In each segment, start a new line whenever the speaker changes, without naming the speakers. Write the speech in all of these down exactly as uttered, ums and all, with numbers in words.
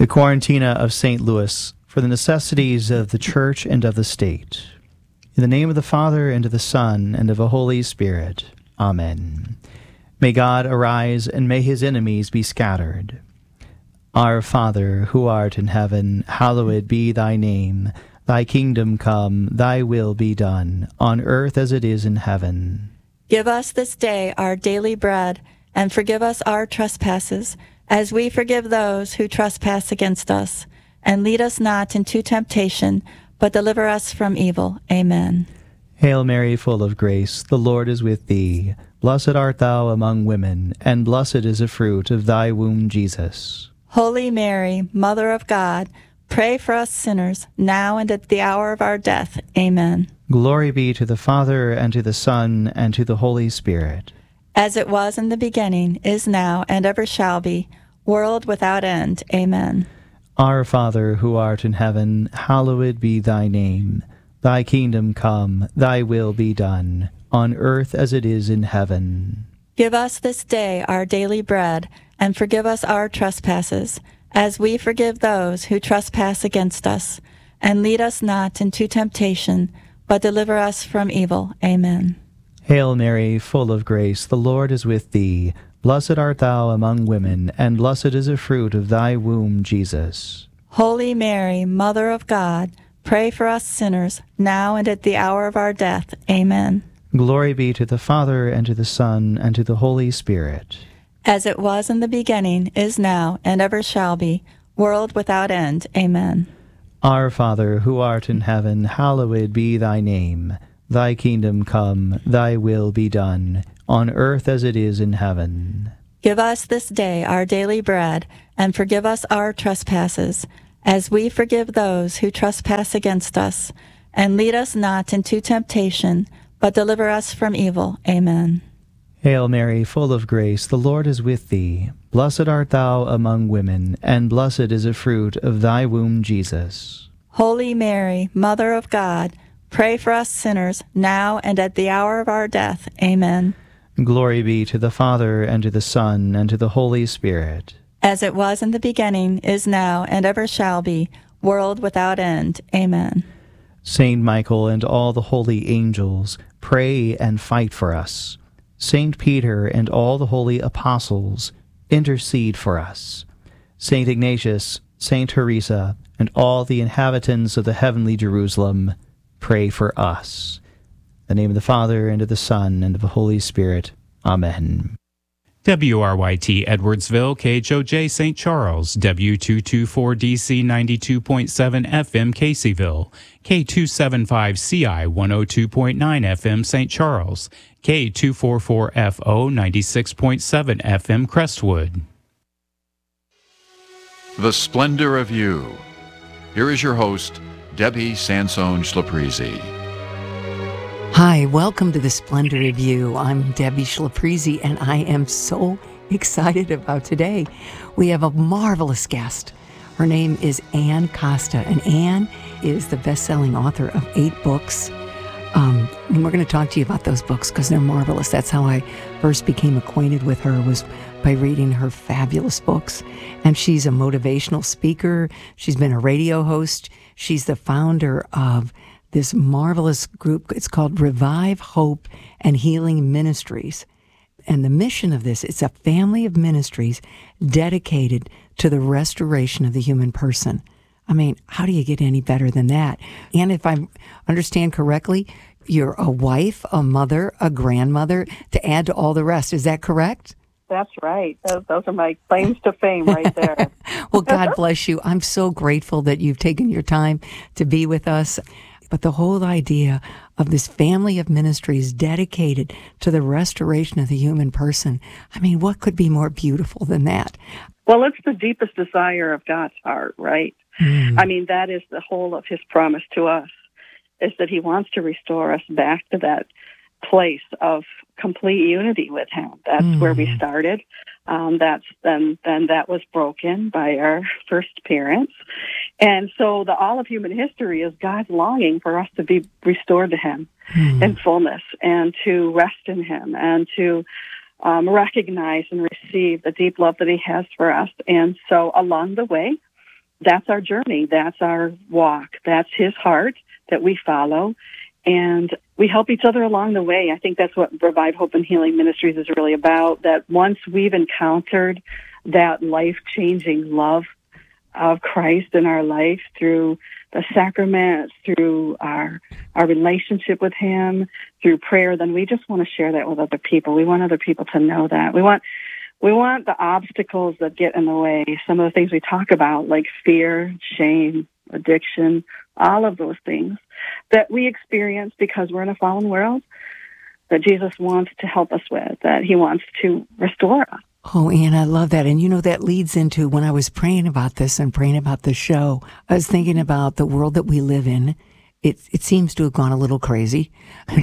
the Quarantina of Saint Louis, for the necessities of the Church and of the State. In the name of the Father, and of the Son, and of the Holy Spirit. Amen. May God arise, and may his enemies be scattered. Our Father, who art in heaven, hallowed be thy name. Thy kingdom come, thy will be done, on earth as it is in heaven.
Give us this day our daily bread, and forgive us our trespasses, as we forgive those who trespass against us. And lead us not into temptation, but deliver us from evil. Amen.
Hail Mary, full of grace, the Lord is with thee. Blessed art thou among women, and blessed is the fruit of thy womb, Jesus.
Holy Mary, Mother of God, pray for us sinners, now and at the hour of our death. Amen.
Glory be to the Father, and to the Son, and to the Holy Spirit.
As it was in the beginning, is now, and ever shall be, world without end. Amen.
Our Father, who art in heaven, hallowed be thy name. Thy kingdom come, thy will be done, on earth as it is in heaven.
Give us this day our daily bread, and forgive us our trespasses, as we forgive those who trespass against us. And lead us not into temptation, but deliver us from evil. Amen.
Hail Mary, full of grace, the Lord is with thee. Blessed art thou among women, and blessed is the fruit of thy womb, Jesus.
Holy Mary, Mother of God, pray for us sinners, now and at the hour of our death. Amen.
Glory be to the Father, and to the Son, and to the Holy Spirit.
As it was in the beginning, is now, and ever shall be, world without end. Amen.
Our Father, who art in heaven, hallowed be thy name. Thy kingdom come, thy will be done, on earth as it is in heaven.
Give us this day our daily bread, and forgive us our trespasses, as we forgive those who trespass against us. And lead us not into temptation, but deliver us from evil. Amen.
Hail Mary, full of grace, the Lord is with thee. Blessed art thou among women, and blessed is the fruit of thy womb, Jesus.
Holy Mary, Mother of God, pray for us sinners, now and at the hour of our death. Amen.
Glory be to the Father, and to the Son, and to the Holy Spirit.
As it was in the beginning, is now, and ever shall be, world without end. Amen.
Saint Michael and all the holy angels, pray and fight for us. Saint Peter and all the holy apostles, intercede for us. Saint Ignatius, Saint Teresa, and all the inhabitants of the heavenly Jerusalem, pray for us. In the name of the Father, and of the Son, and of the Holy Spirit. Amen.
W R Y T Edwardsville, K H O J Saint Charles, W two twenty-four D C ninety-two point seven F M Caseyville, K two seventy-five C I one oh two point nine F M Saint Charles, K two forty-four F O ninety-six point seven F M Crestwood.
The Splendor of You. Here is your host, Debbie Sansone Schlaprizi.
Hi, welcome to The Splendor of You. I'm Debbie Schlaprizi, and I am so excited about today. We have a marvelous guest. Her name is Ann Costa, and Ann is the best-selling author of eight books. Um, and we're going to talk to you about those books because they're marvelous. That's how I first became acquainted with her, was by reading her fabulous books. And she's a motivational speaker. She's been a radio host. She's the founder of this marvelous group. It's called Revive, Hope, and Healing Ministries. And the mission of this, it's a family of ministries dedicated to the restoration of the human person. I mean, how do you get any better than that? And if I understand correctly, you're a wife, a mother, a grandmother, to add to all the rest. Is that correct?
That's right. Those, those are my claims to fame right there.
Well, God bless you. I'm so grateful that you've taken your time to be with us. But the whole idea of this family of ministries dedicated to the restoration of the human person, I mean, what could be more beautiful than that?
Well, it's the deepest desire of God's heart, right? Mm. I mean, that is the whole of his promise to us, is that he wants to restore us back to that place of complete unity with him. That's mm. where we started. Um, that's then then that was broken by our first parents. And so the all of human history is God's longing for us to be restored to him mm. in fullness and to rest in him and to um, recognize and receive the deep love that he has for us. And so along the way, that's our journey. That's our walk. That's his heart that we follow. And we help each other along the way. I think that's what Revive, Hope, and Healing Ministries is really about, that once we've encountered that life-changing love of Christ in our life through the sacraments, through our our relationship with him, through prayer, then we just want to share that with other people. We want other people to know that. We want we want the obstacles that get in the way, some of the things we talk about, like fear, shame, addiction, all of those things that we experience because we're in a fallen world, that Jesus wants to help us with, that he wants to restore us.
Oh, Ann, I love that. And you know, that leads into when I was praying about this and praying about the show, I was thinking about the world that we live in. It it seems to have gone a little crazy.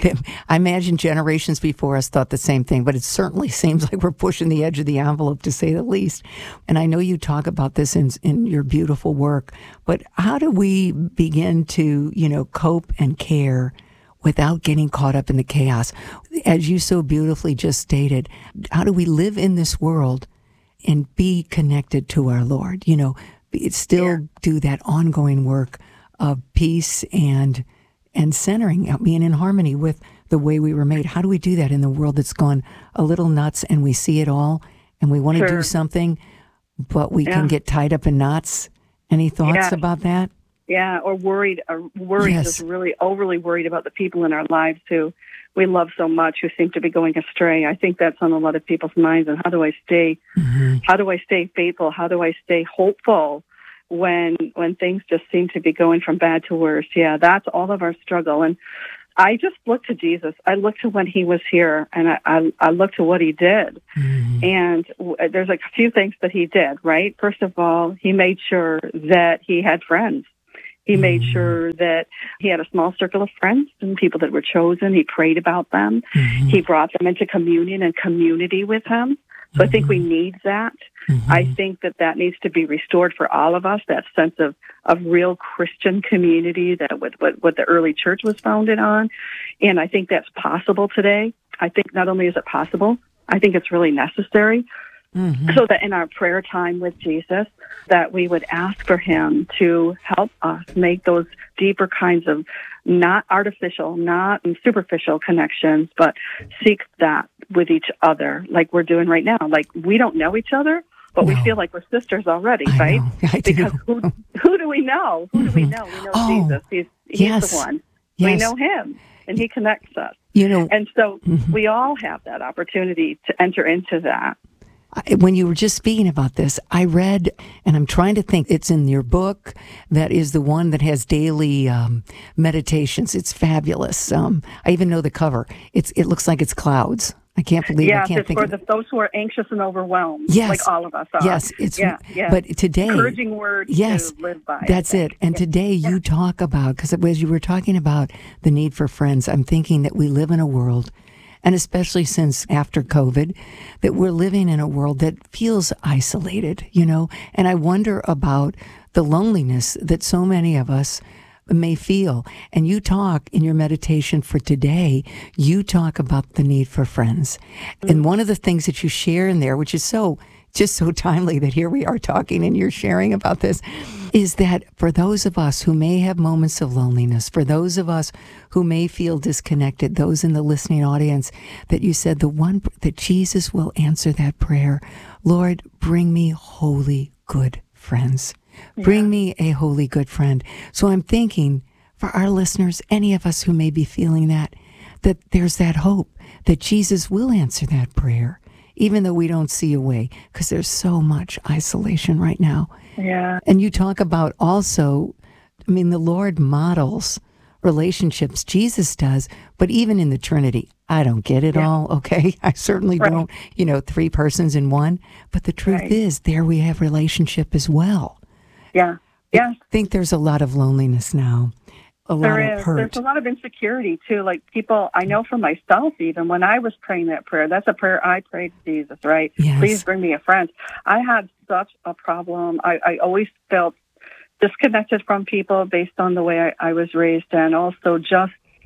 I imagine generations before us thought the same thing, but it certainly seems like we're pushing the edge of the envelope, to say the least. And I know you talk about this in in your beautiful work, but how do we begin to, you know, cope and care without getting caught up in the chaos? As you so beautifully just stated, how do we live in this world and be connected to our Lord? You know, still yeah. do that ongoing work of peace and and centering, being in harmony with the way we were made. How do we do that in the world that's gone a little nuts and we see it all and we want to sure. do something, but we yeah. can get tied up in knots? Any thoughts yeah. about that?
Yeah, or worried, or worried, yes. just really overly worried about the people in our lives who we love so much, who seem to be going astray. I think that's on a lot of people's minds. And how do I stay? Mm-hmm. How do I stay faithful? How do I stay hopeful when when things just seem to be going from bad to worse? Yeah, that's all of our struggle. And I just look to Jesus. I look to when he was here, and I I, I look to what he did. Mm-hmm. And w- there's like a few things that he did. Right. First of all, he made sure that he had friends. He made sure that he had a small circle of friends and people that were chosen. He prayed about them. Mm-hmm. He brought them into communion and community with him. So mm-hmm. I think we need that. Mm-hmm. I think that that needs to be restored for all of us, that sense of, of real Christian community that what, what, what the early church was founded on. And I think that's possible today. I think not only is it possible, I think it's really necessary. Mm-hmm. So that in our prayer time with Jesus, that we would ask for him to help us make those deeper kinds of not artificial, not superficial connections, but seek that with each other like we're doing right now. Like we don't know each other, but no. we feel like we're sisters already,
I
right?
I
because who, who do we know? Who do we know? We know
oh,
Jesus. He's, he's
yes.
the one.
Yes.
We know him, and he connects us.
You know,
and so
mm-hmm.
we all have that opportunity to enter into that.
When you were just speaking about this, I read, and I'm trying to think, it's in your book, that is the one that has daily um, meditations. It's fabulous. Um, I even know the cover. It's It looks like it's clouds. I can't believe
yes,
I can't
it's
think
for
of
the, those who are anxious and overwhelmed,
yes.
like all of us are.
Yes, it's
yeah, yeah.
But today,
encouraging words
yes,
to live by.
That's it. And
yeah.
today you yeah. talk about, because as you were talking about the need for friends, I'm thinking that we live in a world, and especially since after COVID, that we're living in a world that feels isolated, you know, and I wonder about the loneliness that so many of us may feel. And you talk in your meditation for today, you talk about the need for friends. Mm-hmm. And one of the things that you share in there, which is so just so timely that here we are talking and you're sharing about this, is that for those of us who may have moments of loneliness, for those of us who may feel disconnected, those in the listening audience, that you said the one that Jesus will answer that prayer, Lord, bring me holy, good friends. Yeah. Bring me a holy, good friend. So I'm thinking for our listeners, any of us who may be feeling that, that there's that hope that Jesus will answer that prayer, even though we don't see a way, because there's so much isolation right now.
Yeah.
And you talk about also, I mean, the Lord models relationships, Jesus does, but even in the Trinity, I don't get it yeah. all, okay? I certainly right. don't, you know, three persons in one. But the truth right. is, there we have relationship as well.
Yeah, yeah.
I think there's a lot of loneliness now. A lot
there
of
is.
hurt.
There's a lot of insecurity, too. Like people, I know for myself, even when I was praying that prayer, that's a prayer I prayed to Jesus, right?
Yes.
Please bring me a friend. I had such a problem. I, I always felt disconnected from people based on the way I, I was raised, and also just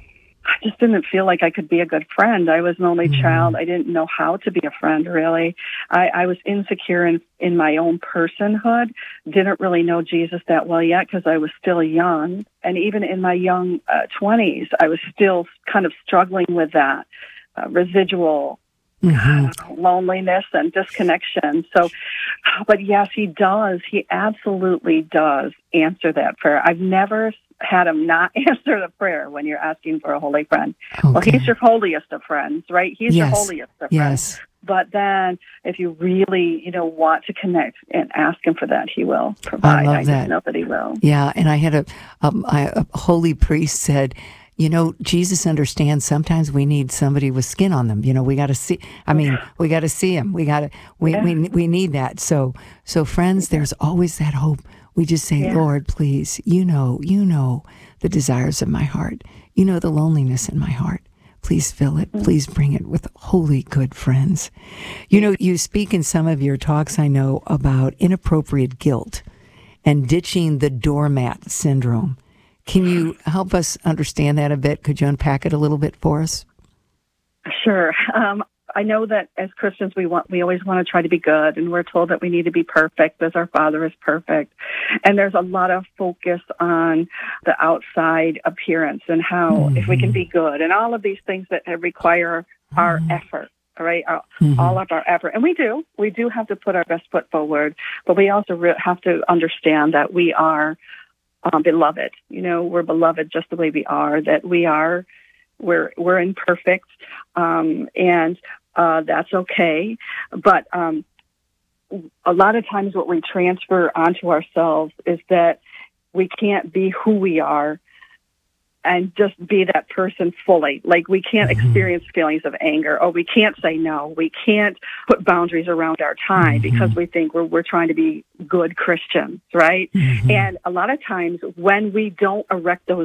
I just didn't feel like I could be a good friend. I was an only mm-hmm. child. I didn't know how to be a friend, really. I, I was insecure in, in my own personhood, didn't really know Jesus that well yet because I was still young. And even in my young uh, twenties, I was still kind of struggling with that uh, residual mm-hmm. loneliness and disconnection. So, but yes, he does. He absolutely does answer that prayer. I've never had him not answer the prayer when you're asking for a holy friend. Okay. Well, he's your holiest of friends, right? He's
yes.
your holiest of
yes.
friends. But then if you really, you know, want to connect and ask him for that, he will provide.
I love
I
that.
just know that he will.
Yeah, and I had a, um, I, a holy priest said, you know, Jesus understands sometimes we need somebody with skin on them. You know, we got to see, I mean, we got to see him. We got to, we, yeah. we, we need that. So, so friends, there's always that hope. We just say, yeah. Lord, please, you know, you know the desires of my heart. You know the loneliness in my heart. Please fill it. Please bring it with holy, good friends. You know, you speak in some of your talks, I know, about inappropriate guilt and ditching the doormat syndrome. Can you help us understand that a bit? Could you unpack it a little bit for us?
Sure. Um, I know that as Christians, we want we always want to try to be good, and we're told that we need to be perfect as our Father is perfect. And there's a lot of focus on the outside appearance and how mm-hmm. if we can be good, and all of these things that require mm-hmm. our effort. All right, our, mm-hmm. all of our effort, and we do. We do have to put our best foot forward, but we also re- have to understand that we are. Um, beloved, you know, we're beloved just the way we are, that we are, we're, we're imperfect, um, and, uh, that's okay. But, um, a lot of times what we transfer onto ourselves is that we can't be who we are and just be that person fully. Like, we can't mm-hmm. experience feelings of anger, or we can't say no. We can't put boundaries around our time mm-hmm. because we think we're, we're trying to be good Christians, right? Mm-hmm. And a lot of times when we don't erect those